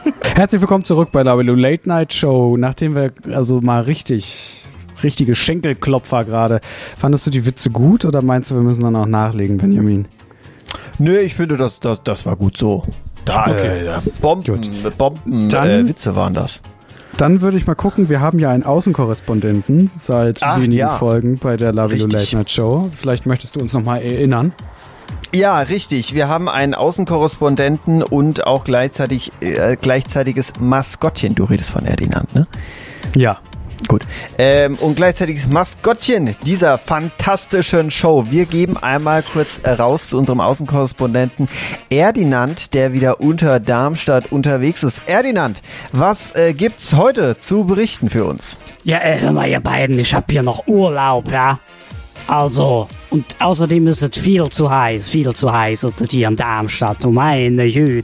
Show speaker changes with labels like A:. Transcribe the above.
A: Herzlich willkommen zurück bei der Late Night Show. Nachdem wir also mal richtige Schenkelklopfer gerade. Fandest du die Witze gut oder meinst du, wir müssen dann auch nachlegen, Benjamin?
B: Nö, ich finde, das war gut so. Witze waren das.
A: Dann würde ich mal gucken, wir haben ja einen Außenkorrespondenten seit wenigen Folgen bei der Lavilo Late Night Show. Vielleicht möchtest du uns nochmal erinnern.
B: Ja, richtig. Wir haben einen Außenkorrespondenten und auch gleichzeitiges Maskottchen. Du redest von Erdinand, ne?
A: Ja.
B: Gut. Und gleichzeitiges Maskottchen dieser fantastischen Show. Wir geben einmal kurz raus zu unserem Außenkorrespondenten Erdinand, der wieder unter Darmstadt unterwegs ist. Erdinand, was gibt's heute zu berichten für uns?
C: Ja, hör mal, ihr beiden, ich hab hier noch Urlaub, ja? Also, und außerdem ist es viel zu heiß unter hier in Darmstadt. Oh meine Güte,